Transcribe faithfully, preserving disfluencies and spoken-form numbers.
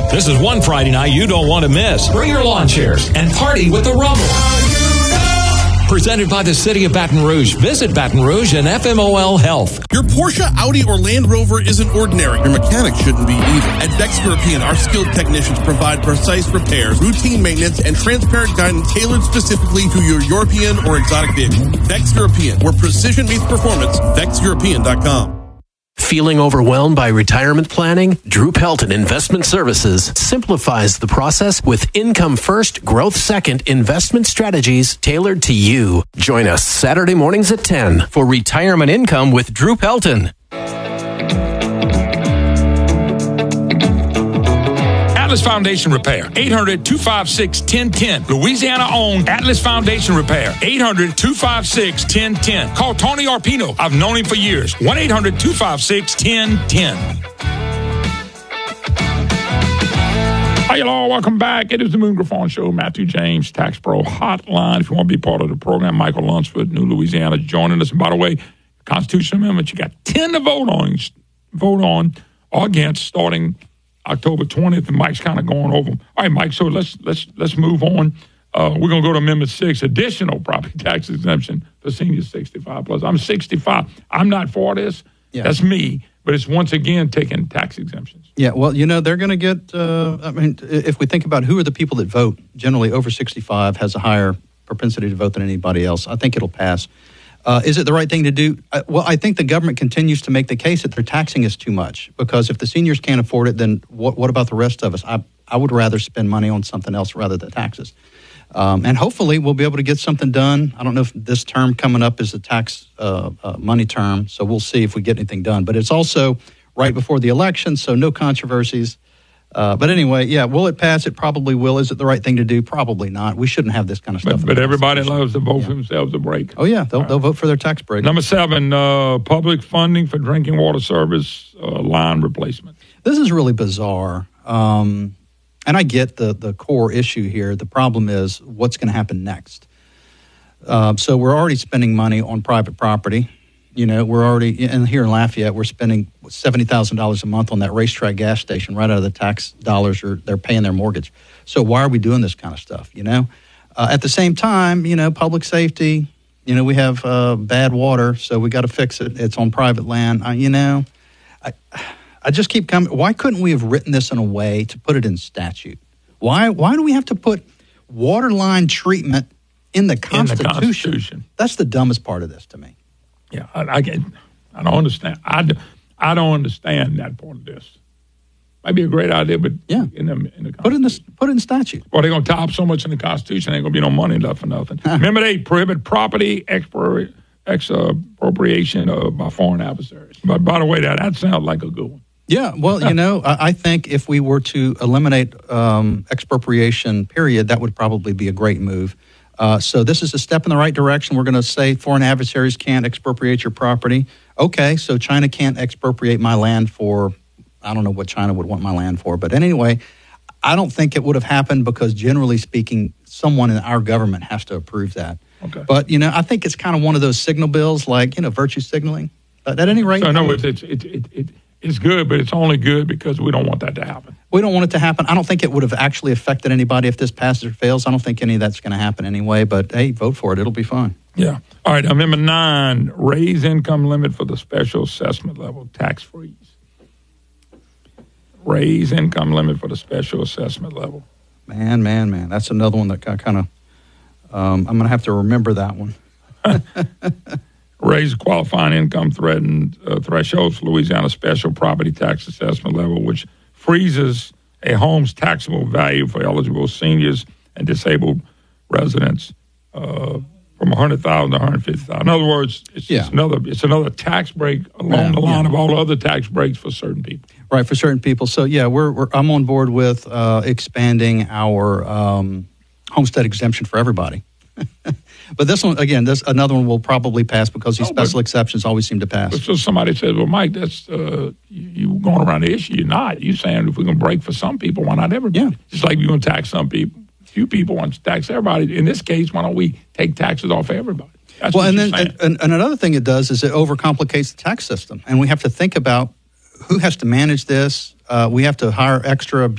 This is one Friday night you don't want to miss. Bring your lawn chairs and party with the Rumble. Presented by the City of Baton Rouge. Visit Baton Rouge and F M O L Health. Your Porsche, Audi, or Land Rover isn't ordinary. Your mechanic shouldn't be either. At Vex European, our skilled technicians provide precise repairs, routine maintenance, and transparent guidance tailored specifically to your European or exotic vehicle. Vex European, where precision meets performance. vex european dot com. Feeling overwhelmed by retirement planning? Drew Pelton Investment Services simplifies the process with income first, growth second investment strategies tailored to you. Join us Saturday mornings at ten for Retirement Income with Drew Pelton. Atlas Foundation Repair, eight hundred, two five six, one oh one oh. Louisiana-owned Atlas Foundation Repair, eight hundred, two five six, one oh one oh. Call Tony Arpino. I've known him for years. one eight hundred, two five six, one oh one oh. Hi, y'all. Welcome back. It is the Moon Griffon Show. Matthew James, Tax Pro Hotline. If you want to be part of the program, Michael Lunsford, New Louisiana, joining us. And by the way, Constitutional Amendment, you got ten to vote on, vote on or against starting October twentieth, and Mike's kind of going over them. All right, Mike, so let's let's let's move on. Uh, we're going to go to Amendment six, additional property tax exemption for seniors sixty-five plus. I'm sixty-five. I'm not for this. Yeah. That's me. But it's once again taking tax exemptions. Yeah, well, you know, they're going to get, uh, I mean, if we think about who are the people that vote, generally over sixty-five has a higher propensity to vote than anybody else. I think it'll pass. Uh, is it the right thing to do? Uh, well, I think the government continues to make the case that they're taxing us too much, because if the seniors can't afford it, then what, what about the rest of us? I, I would rather spend money on something else rather than taxes. Um, and hopefully we'll be able to get something done. I don't know if this term coming up is a tax uh, uh, money term, so we'll see if we get anything done. But it's also right before the election, so no controversies. Uh, but anyway, yeah, will it pass? It probably will. Is it the right thing to do? Probably not. We shouldn't have this kind of stuff. But, but everybody loves to vote yeah. for themselves a break. Oh, yeah, they'll, right. they'll vote for their tax break. Number seven, uh, public funding for drinking water service uh, line replacement. This is really bizarre. Um, and I get the, the core issue here. The problem is what's going to happen next. Uh, so we're already spending money on private property. You know, we're already, and here in Lafayette, we're spending seventy thousand dollars a month on that racetrack gas station right out of the tax dollars or they're paying their mortgage. So why are we doing this kind of stuff, you know? Uh, at the same time, you know, public safety, you know, we have uh, bad water, so we got to fix it. It's on private land. Uh, you know, I, I just keep coming. Why couldn't we have written this in a way to put it in statute? Why, why do we have to put water line treatment in the Constitution? In the Constitution. That's the dumbest part of this to me. Yeah, I, I, get, I don't understand. I, I don't understand that part of this. Might be a great idea, but yeah. in the in the put it in the put it in statute. Well, they're going to tie up so much in the Constitution, ain't going to be no money left for nothing. Remember, they prohibit property expro, expropriation uh, by foreign adversaries. But by the way, that that sounds like a good one. Yeah, well, you know, I, I think if we were to eliminate um, expropriation, period, that would probably be a great move. Uh, so this is a step in the right direction. We're going to say foreign adversaries can't expropriate your property. Okay, so China can't expropriate my land for, I don't know what China would want my land for. But anyway, I don't think it would have happened because generally speaking, someone in our government has to approve that. Okay. But, you know, I think it's kind of one of those signal bills like, you know, virtue signaling. But at any rate. So, no, it's, it's, it, it, it, it's good, but it's only good because we don't want that to happen. We don't want it to happen. I don't think it would have actually affected anybody if this passes or fails. I don't think any of that's going to happen anyway. But, hey, vote for it. It'll be fun. Yeah. All right. Amendment nine, raise income limit for the special assessment level, tax freeze. Raise income limit for the special assessment level. Man, man, man. That's another one that kind of, um, I'm going to have to remember that one. Raise qualifying income threatened, uh, thresholds for Louisiana special property tax assessment level, which freezes a home's taxable value for eligible seniors and disabled residents uh, from one hundred thousand dollars to one hundred fifty thousand dollars. In other words, it's, yeah. just another, it's another tax break along yeah, the line yeah. of all other tax breaks for certain people. Right, for certain people. So, yeah, we're, we're I'm on board with uh, expanding our um, homestead exemption for everybody. But this one, again, this another one will probably pass because these oh, special but, exceptions always seem to pass. But so somebody says, well, Mike, that's uh, you, you going around the issue. You're not. You're saying if we're going to break for some people, why not everybody? Yeah. Just like you're going to tax some people. Few people want to tax everybody. In this case, why don't we take taxes off everybody? That's well, what and you're then saying. and, and another thing it does is it overcomplicates the tax system. And we have to think about who has to manage this. Uh, we have to hire extra